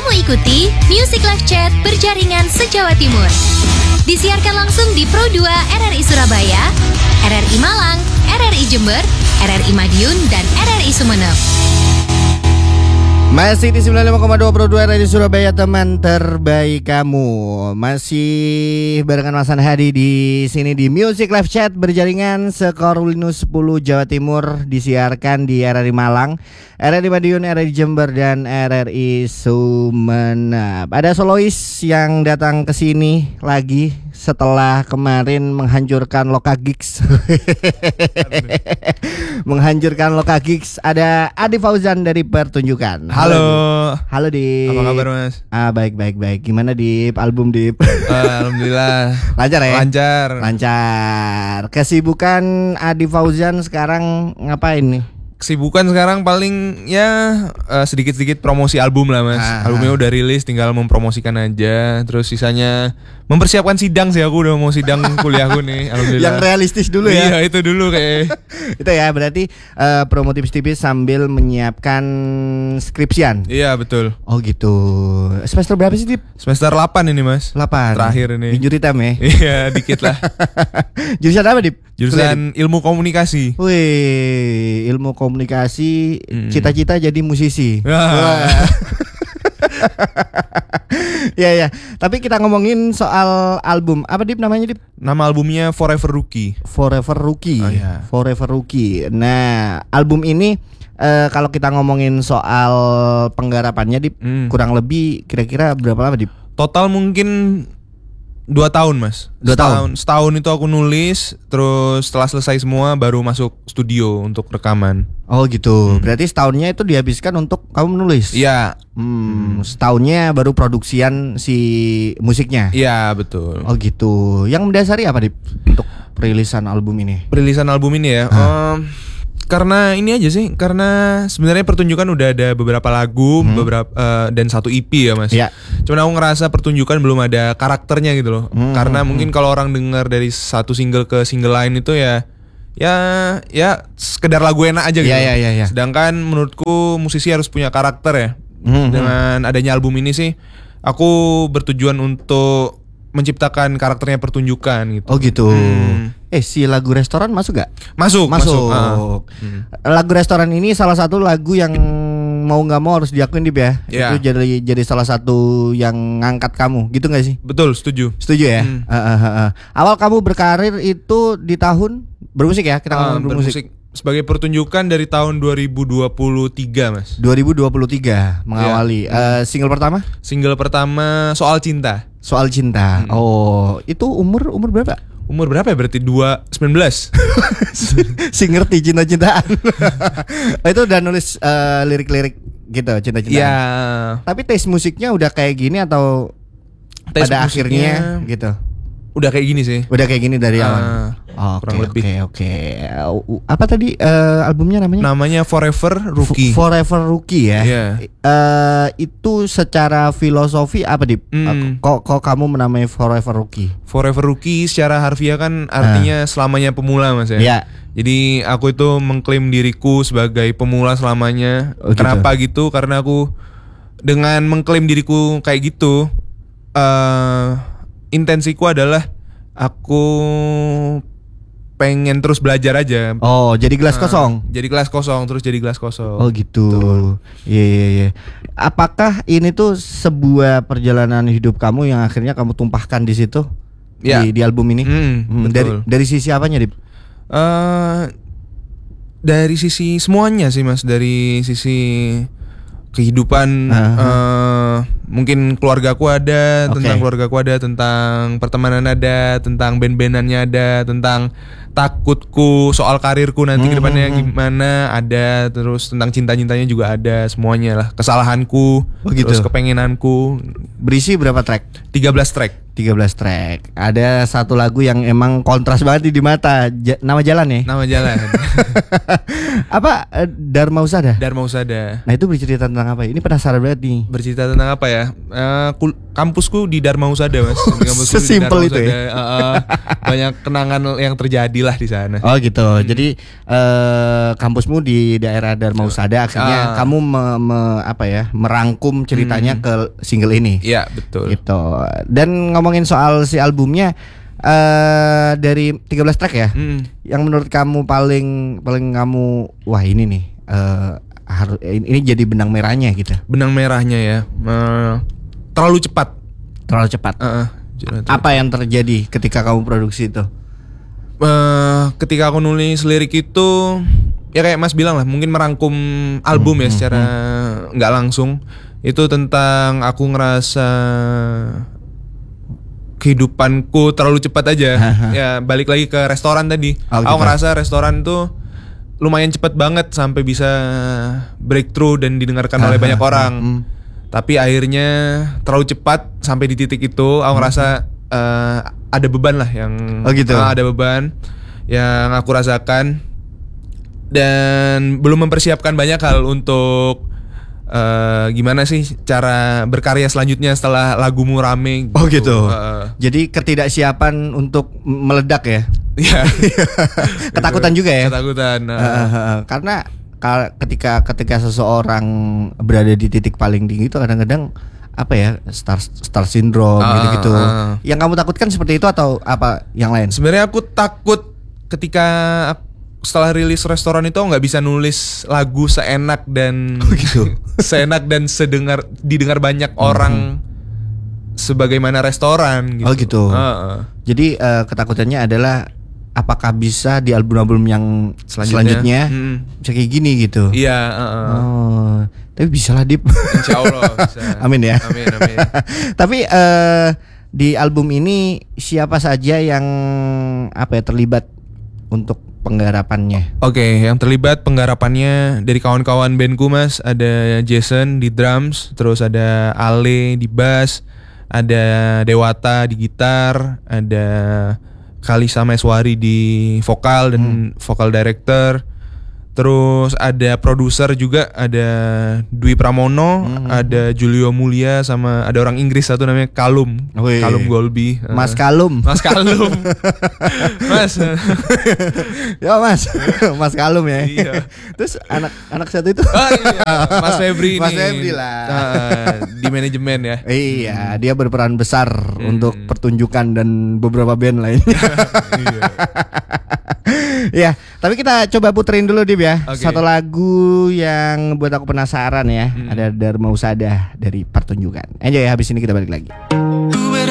Kamu ikuti Music Live Chat berjaringan se-Jawa Timur. Disiarkan langsung di Pro 2 RRI Surabaya, RRI Malang, RRI Jember, RRI Madiun, dan RRI Sumeneb. Masih di 95,2 Pro 2 Radio Surabaya, teman terbaik kamu. Masih barengan Mas Hadi di sini di Music Live Chat berjaringan se-Korwilnu 10 Jawa Timur, disiarkan di RRI Malang, RRI Madiun, RRI Jember, dan RRI Sumeneb. Ada solois yang datang ke sini lagi setelah kemarin menghancurkan Loka Gigs. Menghancurkan Loka Gigs. Ada Adi Fauzan dari Pertunjukan. Halo Dip. Apa kabar Mas? Baik. Gimana Dip? Album Dip? Alhamdulillah. Lancar ya? Lancar. Kesibukan Adi Fauzan sekarang ngapain nih? Kesibukan sekarang paling ya sedikit-sedikit promosi album lah Mas. Albumnya udah rilis, tinggal mempromosikan aja. Terus sisanya mempersiapkan sidang sih, aku udah mau sidang kuliahku nih. Alhamdulillah. Yang realistis dulu ya. Iya itu dulu kayak. Itu ya berarti promo tipis-tipis sambil menyiapkan skripsian. Iya betul. Oh gitu. Semester berapa sih Dip? Semester 8 ini Mas. 8. Terakhir ini. Injury time ya? Iya dikit lah. Jurusan apa Dip? Jurusan ilmu komunikasi. Wih, ilmu komunikasi, cita-cita jadi musisi. Wah. Ya. Tapi kita ngomongin soal album. Apa Dip namanya Dip? Nama albumnya Forever Rookie. Forever Rookie. Oh, iya. Forever Rookie. Nah, album ini kalau kita ngomongin soal penggarapannya Dip, kurang lebih kira-kira berapa lama Dip? Total mungkin 2 tahun Mas. 2 tahun. Setahun itu aku nulis, terus setelah selesai semua baru masuk studio untuk rekaman. Oh gitu. Berarti setahunnya itu dihabiskan untuk kamu menulis. Iya. Setahunnya baru produksian si musiknya. Iya betul. Oh gitu. Yang mendasari apa Dip untuk perilisan album ini? Perilisan album ini ya. Karena ini aja sih, karena sebenarnya Pertunjukan udah ada beberapa lagu, dan 1 EP ya Mas. Ya. Cuman aku ngerasa Pertunjukan belum ada karakternya gitu loh. Karena mungkin kalau orang dengar dari satu single ke single lain itu ya sekedar lagu enak aja gitu. Ya. Sedangkan menurutku musisi harus punya karakter ya. Dengan adanya album ini sih, aku bertujuan untuk menciptakan karakternya Pertunjukan gitu. Oh gitu. Si lagu Restoran masuk gak? Masuk. Lagu Restoran ini salah satu lagu yang mau nggak mau harus diakuin Dip ya. Yeah. Itu jadi salah satu yang ngangkat kamu, gitu nggak sih? Betul, setuju. Setuju ya. Awal kamu berkarir itu di tahun bermusik ya? Kita ngomongin bermusik. Sebagai Pertunjukan dari tahun 2023 Mas. 2023 mengawali. Single pertama? Single pertama Soal Cinta. Soal Cinta. Oh, itu umur berapa? Umur berapa ya berarti? 19. Si ngerti cinta-cintaan. Itu udah nulis lirik-lirik gitu, cinta-cintaan. Iya. Tapi taste musiknya udah kayak gini atau pada akhirnya gitu? Udah kayak gini sih. Udah kayak gini dari awal. Kurang lebih. Oke. Apa tadi albumnya namanya? Namanya Forever Rookie. Forever Rookie ya. Iya. Itu secara filosofi apa Dip? Kok kamu menamai Forever Rookie? Forever Rookie secara harfiah kan artinya selamanya pemula Mas ya. Iya. Jadi aku itu mengklaim diriku sebagai pemula selamanya. Oh, gitu. Kenapa gitu? Karena aku dengan mengklaim diriku kayak gitu, intensiku adalah aku pengen terus belajar aja. Oh, jadi gelas kosong. Jadi gelas kosong, terus jadi gelas kosong. Oh gitu. Iya. Apakah ini tuh sebuah perjalanan hidup kamu yang akhirnya kamu tumpahkan di situ? Ya. Di album ini? Dari sisi apanya, Dip? Dari sisi semuanya sih Mas, dari sisi kehidupan, mungkin keluargaku ada, tentang keluargaku ada, tentang pertemanan ada, tentang band-bandannya ada, tentang takutku soal karirku nanti ke depannya gimana ada, terus tentang cinta-cintanya juga ada, semuanya lah, kesalahanku, terus kepengenanku. Berisi berapa track? 13 track. 13 track. Ada satu lagu yang emang kontras banget di mata. Nama jalan ya? Nama jalan. Apa? Dharma Husada? Dharma Husada. Nah itu bercerita tentang apa? Ini penasaran banget nih. Bercerita tentang apa ya? Kampusku di Dharma Husada, Mas. Sesimpel itu ya? Banyak kenangan yang terjadi lah di sana. Oh gitu. Jadi kampusmu di daerah Dharma Husada. Akhirnya kamu merangkum ceritanya ke single ini. Iya betul. Gitu. Dan ngomongin soal si albumnya, dari 13 track ya, yang menurut kamu paling kamu wah ini nih harus ini jadi benang merahnya gitu. Benang merahnya ya, terlalu cepat. Terlalu cepat. Apa yang terjadi ketika kamu produksi itu? Ketika aku nulis lirik itu, ya kayak Mas bilang lah, mungkin merangkum album ya secara nggak langsung. Itu tentang aku ngerasa kehidupanku terlalu cepat aja. Ya balik lagi ke restoran tadi. Aku ngerasa restoran tuh lumayan cepat banget sampai bisa breakthrough dan didengarkan oleh banyak orang. Tapi akhirnya terlalu cepat sampai di titik itu. Aku ngerasa ada beban lah yang ada beban yang aku rasakan, dan belum mempersiapkan banyak hal untuk gimana sih cara berkarya selanjutnya setelah lagumu rame gitu. Oh gitu. Jadi ketidaksiapan untuk meledak ya. Iya. Ketakutan juga ya. Ketakutan. Karena ketika seseorang berada di titik paling tinggi itu kadang-kadang apa ya, star syndrome gitu-gitu. Yang kamu takutkan seperti itu atau apa yang lain? Sebenarnya aku takut ketika setelah rilis restoran itu nggak bisa nulis lagu seenak dan seenak dan didengar banyak orang sebagaimana restoran gitu. Oh gitu. Jadi ketakutannya adalah apakah bisa di album-album yang selanjutnya bisa kayak gini gitu. Iya. Tapi bisa lah Dip. Insya Allah bisa. Amin ya. Amin. Tapi di album ini siapa saja yang terlibat untuk penggarapannya? Oke, yang terlibat penggarapannya dari kawan-kawan bandku Mas. Ada Jason di drums, terus ada Ale di bass, ada Dewata di gitar, ada Kalisa Meswari di vokal dan vokal director. Terus ada produser juga, ada Dwi Pramono, ada Julio Mulia, sama ada orang Inggris satu namanya Kalum. Kalum Golby. Mas Kalum. Mas Kalum. Mas. Ya Mas. Mas Kalum ya. Iya. Terus anak satu itu Mas Febri ini. Mas Febri lah. Di manajemen ya. Iya, dia berperan besar untuk pertunjukan dan beberapa band lainnya. Iya. Ya, tapi kita coba puterin dulu Dip ya. Okay. Satu lagu yang buat aku penasaran ya. Ada Dharma Husada dari Pertunjukan. Enjoy ya, habis ini kita balik lagi.